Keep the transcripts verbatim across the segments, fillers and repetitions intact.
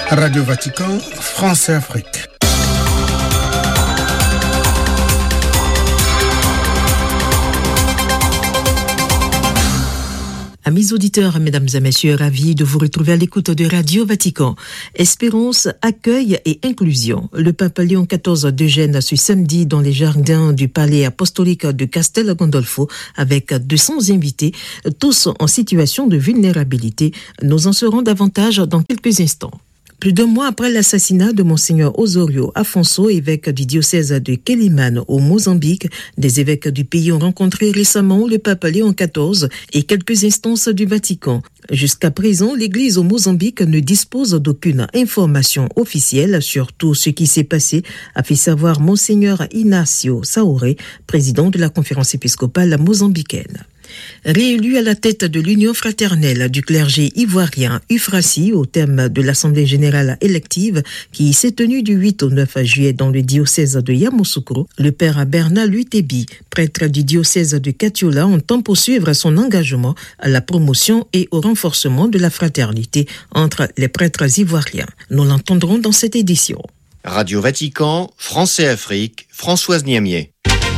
Radio Vatican, France et Afrique. Amis auditeurs, mesdames et messieurs, ravis de vous retrouver à l'écoute de Radio Vatican. Espérance, accueil et inclusion. Le pape Léon quatorze déjeune ce samedi dans les jardins du palais apostolique de Castel Gandolfo avec deux cents invités, tous en situation de vulnérabilité. Nous en saurons davantage dans quelques instants. Plus d'un mois après l'assassinat de Monseigneur Osorio Afonso, évêque du diocèse de Quelimane au Mozambique, des évêques du pays ont rencontré récemment le pape Léon quatorze et quelques instances du Vatican. Jusqu'à présent, l'Église au Mozambique ne dispose d'aucune information officielle sur tout ce qui s'est passé, a fait savoir Monseigneur Inácio Saoré, président de la conférence épiscopale mozambicaine. Réélu à la tête de l'Union fraternelle du clergé ivoirien U F R A C I au thème de l'Assemblée générale élective qui s'est tenue du huit au neuf juillet dans le diocèse de Yamoussoukro, le père Bernard Luitebi, prêtre du diocèse de Katiola, entend poursuivre son engagement à la promotion et au renforcement de la fraternité entre les prêtres ivoiriens. Nous l'entendrons dans cette édition. Radio Vatican, France et Afrique, Françoise Niamier.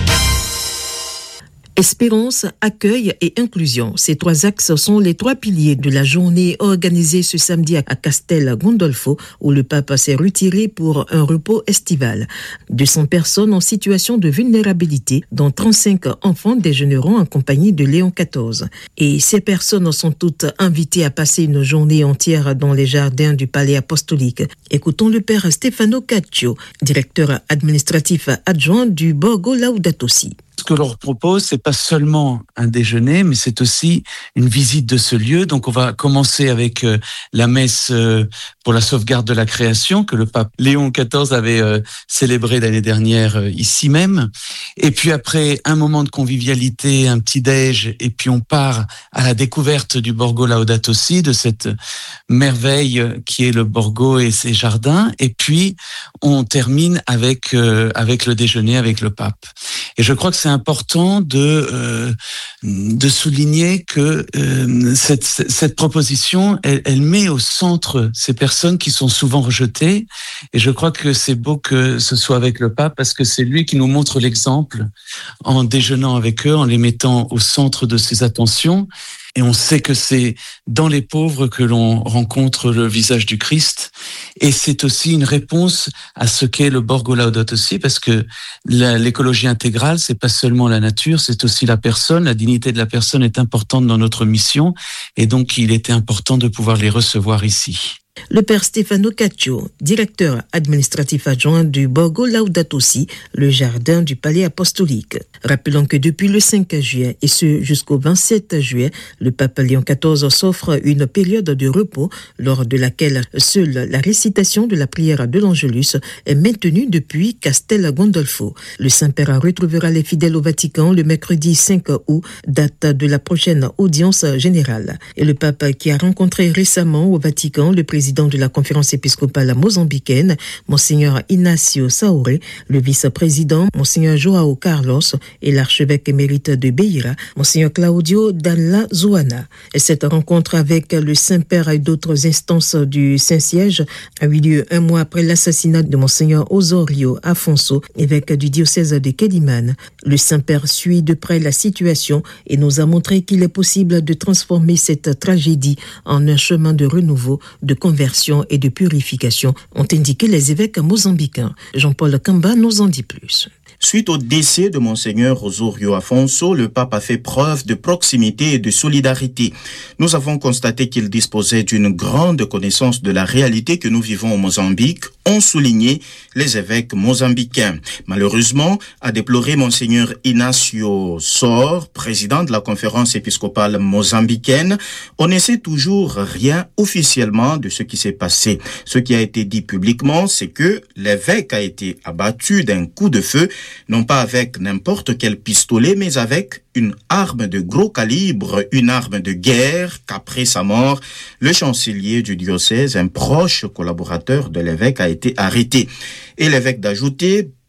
Espérance, accueil et inclusion. Ces trois axes sont les trois piliers de la journée organisée ce samedi à Castel Gandolfo, où le pape s'est retiré pour un repos estival. deux cents personnes en situation de vulnérabilité, dont trente-cinq enfants déjeuneront en compagnie de Léon quatorze. Et ces personnes sont toutes invitées à passer une journée entière dans les jardins du palais apostolique. Écoutons le père Stefano Caccio, directeur administratif adjoint du Borgo Laudato Si. Ce que l'on propose, c'est pas seulement un déjeuner, mais c'est aussi une visite de ce lieu. Donc, on va commencer avec euh, la messe euh, pour la sauvegarde de la création que le pape Léon quatorze avait euh, célébrée l'année dernière euh, ici même. Et puis après, un moment de convivialité, un petit déj, et puis on part à la découverte du Borgo Laudato Si, de cette merveille qui est le Borgo et ses jardins. Et puis, on termine avec euh, avec le déjeuner avec le pape. Et je crois que c'est important de euh, de souligner que euh, cette cette proposition elle, elle met au centre ces personnes qui sont souvent rejetées, et je crois que c'est beau que ce soit avec le pape parce que c'est lui qui nous montre l'exemple en déjeunant avec eux, en les mettant au centre de ses attentions. Et on sait que c'est dans les pauvres que l'on rencontre le visage du Christ. Et c'est aussi une réponse à ce qu'est le Borgo Laudato Si, parce que la, l'écologie intégrale, c'est pas seulement la nature, c'est aussi la personne. La dignité de la personne est importante dans notre mission. Et donc, il était important de pouvoir les recevoir ici. Le père Stefano Caccio, directeur administratif adjoint du Borgo Laudato Si, le jardin du palais apostolique. Rappelons que depuis le cinq juillet et ce jusqu'au vingt-sept juillet, le pape Léon quatorze s'offre une période de repos lors de laquelle seule la récitation de la prière de l'Angelus est maintenue depuis Castel Gandolfo. Le Saint-Père retrouvera les fidèles au Vatican le mercredi cinq août, date de la prochaine audience générale. Et le pape qui a rencontré récemment au Vatican le président de la conférence épiscopale mozambicaine, Monseigneur Inácio Saoré, le vice-président, Monseigneur Joao Carlos, et l'archevêque émérite de Beira, Monseigneur Claudio Dalla Zuana. Et cette rencontre avec le Saint-Père et d'autres instances du Saint-Siège a eu lieu un mois après l'assassinat de Monseigneur Osorio Afonso, évêque du diocèse de Quelimane. Le Saint-Père suit de près la situation et nous a montré qu'il est possible de transformer cette tragédie en un chemin de renouveau, de conversion et de purification, ont indiqué les évêques mozambicains. Jean-Paul Kamba nous en dit plus. Suite au décès de Monseigneur Osorio Afonso, le pape a fait preuve de proximité et de solidarité. Nous avons constaté qu'il disposait d'une grande connaissance de la réalité que nous vivons au Mozambique, ont souligné les évêques mozambicains. Malheureusement, a déploré Monseigneur Inácio Sor, président de la conférence épiscopale mozambicaine, on ne sait toujours rien officiellement de ce qui s'est passé. Ce qui a été dit publiquement, c'est que l'évêque a été abattu d'un coup de feu, non pas avec n'importe quel pistolet, mais avec une arme de gros calibre, une arme de guerre, qu'après sa mort, le chancelier du diocèse, un proche collaborateur de l'évêque, a été arrêté. Et l'évêque d'ajouter,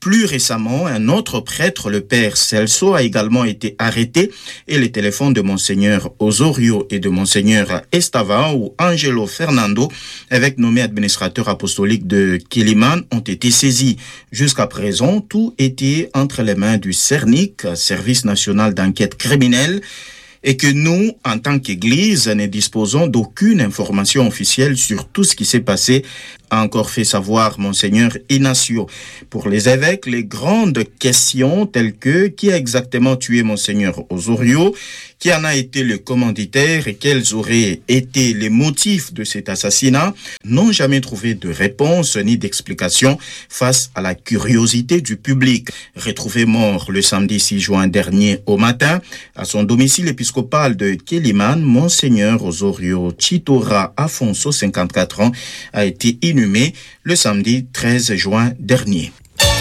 Plus récemment, un autre prêtre, le père Celso, a également été arrêté et les téléphones de Monseigneur Osorio et de Monseigneur Estava ou Angelo Fernando, évêque nommé administrateur apostolique de Quiliman, ont été saisis. Jusqu'à présent, tout était entre les mains du CERNIC, Service national d'enquête criminelle, et que nous, en tant qu'Église, ne disposons d'aucune information officielle sur tout ce qui s'est passé, a encore fait savoir Monseigneur Inacio. Pour les évêques, les grandes questions telles que qui a exactement tué Monseigneur Osorio, qui en a été le commanditaire et quels auraient été les motifs de cet assassinat, n'ont jamais trouvé de réponse ni d'explication face à la curiosité du public. Retrouvé mort le samedi six juin dernier au matin, à son domicile épiscopal de Quiliman, Monseigneur Osorio Chitora Afonso, cinquante-quatre ans, a été inhumé le samedi treize juin dernier.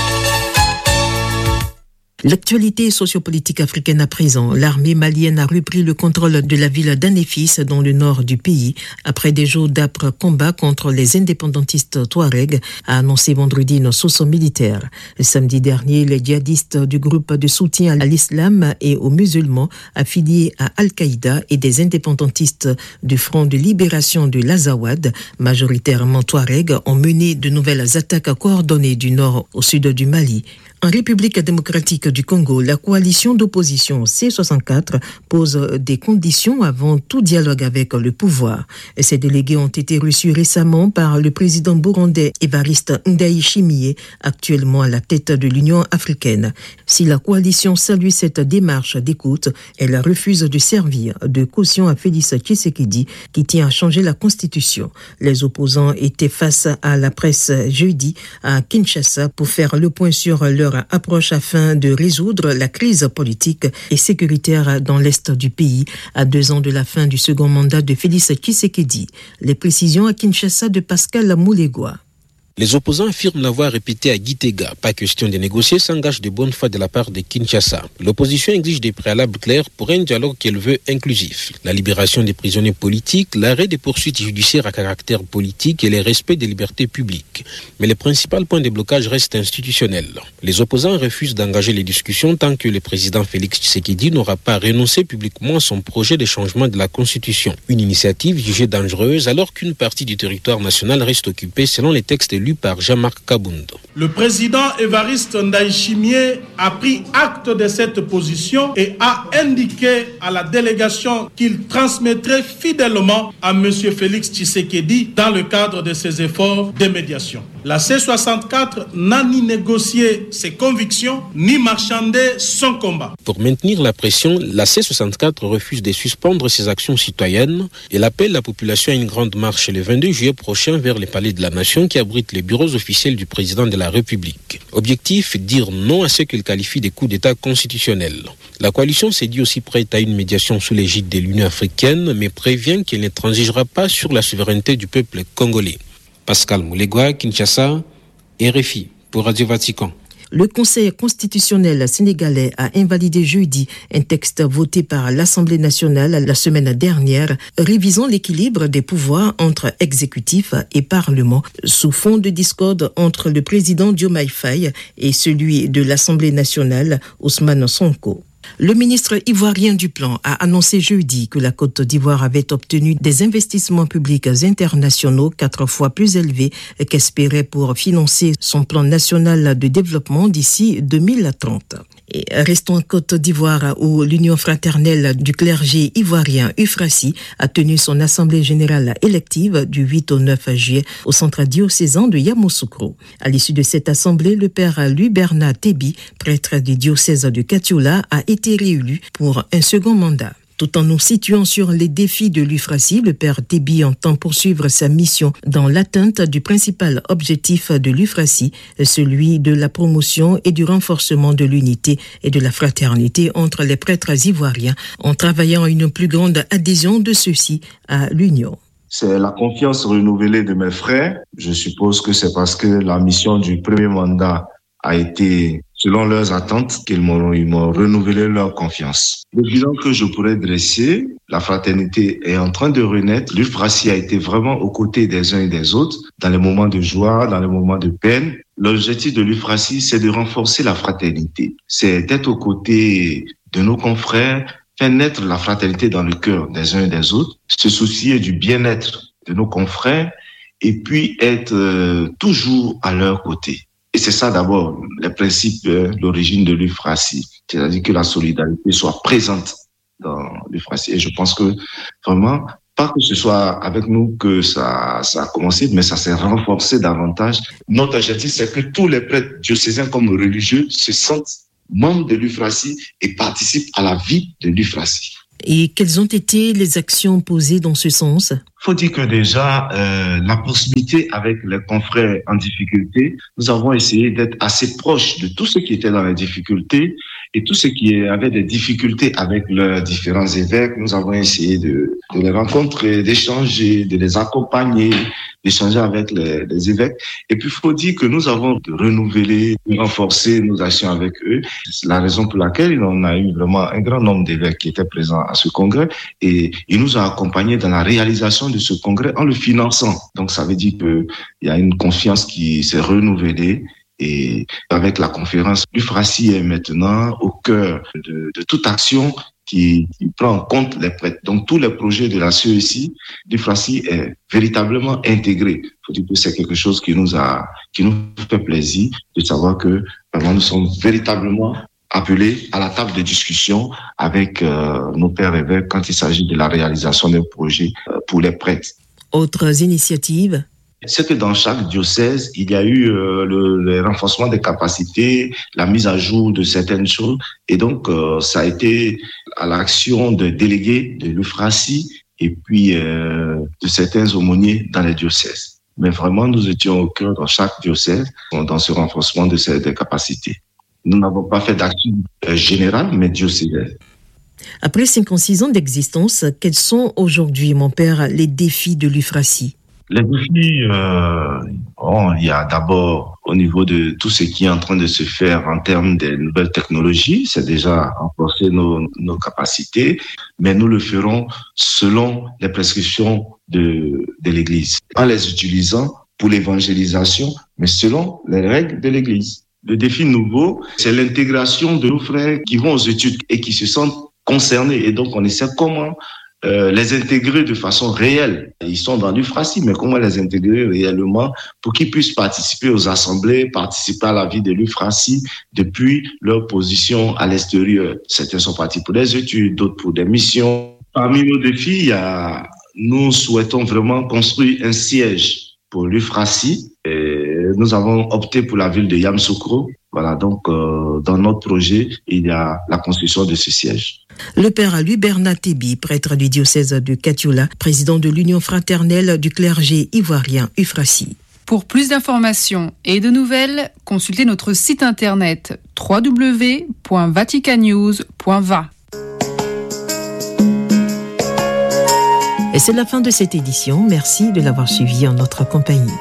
L'actualité sociopolitique africaine à présent. L'armée malienne a repris le contrôle de la ville d'Anéfis dans le nord du pays après des jours d'âpres combats contre les indépendantistes Touaregs, a annoncé vendredi une source militaire. Le samedi dernier, les djihadistes du groupe de soutien à l'islam et aux musulmans affiliés à Al-Qaïda et des indépendantistes du Front de libération de l'Azawad, majoritairement Touaregs, ont mené de nouvelles attaques coordonnées du nord au sud du Mali. En République démocratique du Congo, la coalition d'opposition C soixante-quatre pose des conditions avant tout dialogue avec le pouvoir. Ces délégués ont été reçus récemment par le président burundais Évariste Ndayishimiye, actuellement à la tête de l'Union africaine. Si la coalition salue cette démarche d'écoute, elle refuse de servir de caution à Félix Tshisekedi, qui tient à changer la constitution. Les opposants étaient face à la presse jeudi à Kinshasa pour faire le point sur leur approche afin de résoudre la crise politique et sécuritaire dans l'est du pays à deux ans de la fin du second mandat de Félix Tshisekedi. Les précisions à Kinshasa de Pascal Moulegua. Les opposants affirment l'avoir répété à Gitega. Pas question de négocier, s'engage de bonne foi de la part de Kinshasa. L'opposition exige des préalables clairs pour un dialogue qu'elle veut inclusif. La libération des prisonniers politiques, l'arrêt des poursuites judiciaires à caractère politique et le respect des libertés publiques. Mais le principal point de blocage reste institutionnel. Les opposants refusent d'engager les discussions tant que le président Félix Tshisekedi n'aura pas renoncé publiquement à son projet de changement de la Constitution. Une initiative jugée dangereuse alors qu'une partie du territoire national reste occupée selon les textes lu par Jean-Marc Kabundo. Le président Évariste Ndayishimiye a pris acte de cette position et a indiqué à la délégation qu'il transmettrait fidèlement à M. Félix Tshisekedi dans le cadre de ses efforts de médiation. La C soixante-quatre n'a ni négocié ses convictions, ni marchandé son combat. Pour maintenir la pression, la C soixante-quatre refuse de suspendre ses actions citoyennes. Elle appelle la population à une grande marche le vingt-deux juillet prochain vers le palais de la Nation qui abrite les bureaux officiels du président de la République. Objectif, dire non à ce qu'elle qualifie de coup d'État constitutionnel. La coalition s'est dit aussi prête à une médiation sous l'égide de l'Union africaine, mais prévient qu'elle ne transigera pas sur la souveraineté du peuple congolais. Pascal Moulegua, Kinshasa, R F I, pour Radio Vatican. Le Conseil constitutionnel sénégalais a invalidé jeudi un texte voté par l'Assemblée nationale la semaine dernière, révisant l'équilibre des pouvoirs entre exécutif et parlement, sous fond de discorde entre le président Diomaye Faye et celui de l'Assemblée nationale, Ousmane Sonko. Le ministre ivoirien du Plan a annoncé jeudi que la Côte d'Ivoire avait obtenu des investissements publics internationaux quatre fois plus élevés qu'espéré pour financer son plan national de développement d'ici deux mille trente. Et restons en Côte d'Ivoire où l'Union fraternelle du clergé ivoirien U F R A C I a tenu son assemblée générale élective du huit au neuf juillet au centre diocésain de Yamoussoukro. À l'issue de cette assemblée, le père Louis Bernard Tebi, prêtre du diocèse de Katioula, a été réélu pour un second mandat. Tout en nous situant sur les défis de l'U F R A C I, le père Tebi entend poursuivre sa mission dans l'atteinte du principal objectif de l'U F R A C I, celui de la promotion et du renforcement de l'unité et de la fraternité entre les prêtres ivoiriens, en travaillant à une plus grande adhésion de ceux-ci à l'Union. C'est la confiance renouvelée de mes frères. Je suppose que c'est parce que la mission du premier mandat a été selon leurs attentes, qu'ils m'ont, ils m'ont renouvelé leur confiance. Le bilan que je pourrais dresser, la fraternité est en train de renaître. L'U F R A C I a été vraiment aux côtés des uns et des autres, dans les moments de joie, dans les moments de peine. L'objectif de l'U F R A C I, c'est de renforcer la fraternité. C'est d'être aux côtés de nos confrères, faire naître la fraternité dans le cœur des uns et des autres, se soucier du bien-être de nos confrères et puis être euh, toujours à leur côté. Et c'est ça d'abord, le principe, euh, l'origine de l'U F R A C I, c'est-à-dire que la solidarité soit présente dans l'U F R A C I. Et je pense que vraiment, pas que ce soit avec nous que ça, ça a commencé, mais ça s'est renforcé davantage. Notre objectif, c'est que tous les prêtres diocésains comme religieux se sentent membres de l'U F R A C I et participent à la vie de l'U F R A C I. Et quelles ont été les actions posées dans ce sens? Il faut dire que déjà, euh, la proximité avec les confrères en difficulté, nous avons essayé d'être assez proches de tous ceux qui étaient dans les difficultés et tous ceux qui avaient des difficultés avec leurs différents évêques. Nous avons essayé de, de les rencontrer, d'échanger, de les accompagner, d'échanger avec les, les évêques. Et puis, il faut dire que nous avons renouvelé, renforcé nos actions avec eux. C'est la raison pour laquelle on a eu vraiment un grand nombre d'évêques qui étaient présents à ce congrès et ils nous ont accompagnés dans la réalisation de ce congrès en le finançant. Donc, ça veut dire qu'il y a une confiance qui s'est renouvelée. Et avec la conférence, l'U F R A C I est maintenant au cœur de, de toute action qui, qui prend en compte les prêtres. Donc, tous les projets de la C E C I, l'U F R A C I est véritablement intégré. Il faut dire que c'est quelque chose qui nous a, qui nous fait plaisir de savoir que vraiment nous sommes véritablement appelés à la table de discussion avec euh, nos pères évêques quand il s'agit de la réalisation des projets euh, pour les prêtres. Autres initiatives? C'est que dans chaque diocèse, il y a eu euh, le, le renforcement des capacités, la mise à jour de certaines choses. Et donc, euh, ça a été à l'action de délégués de l'U F R A C I et puis euh, de certains aumôniers dans les diocèses. Mais vraiment, nous étions au cœur dans chaque diocèse dans ce renforcement de ces des capacités. Nous n'avons pas fait d'action euh, générale, mais diocésaine. Après cinquante-six ans d'existence, quels sont aujourd'hui, mon père, les défis de l'U F R A C I? Les défis, euh, bon, il y a d'abord au niveau de tout ce qui est en train de se faire en termes de nouvelles technologies, c'est déjà renforcer nos, nos capacités, mais nous le ferons selon les prescriptions de, de l'Église, en les utilisant pour l'évangélisation, mais selon les règles de l'Église. Le défi nouveau, c'est l'intégration de nos frères qui vont aux études et qui se sentent concernés. Et donc, on essaie comment Euh, les intégrer de façon réelle. Ils sont dans l'U F R A C I, mais comment les intégrer réellement pour qu'ils puissent participer aux assemblées, participer à la vie de l'U F R A C I depuis leur position à l'extérieur. Certains sont partis pour des études, d'autres pour des missions. Parmi nos défis, il y a, nous souhaitons vraiment construire un siège pour l'U F R A C I. Et nous avons opté pour la ville de Yamoussoukro. Voilà, donc euh, dans notre projet, il y a la construction de ce siège. Le père Louis Bernard Tébi, prêtre du diocèse de Katiula, président de l'Union fraternelle du clergé ivoirien U F R A C I. Pour plus d'informations et de nouvelles, consultez notre site internet w w w point vaticanews point v a. Et c'est la fin de cette édition. Merci de l'avoir suivi en notre compagnie.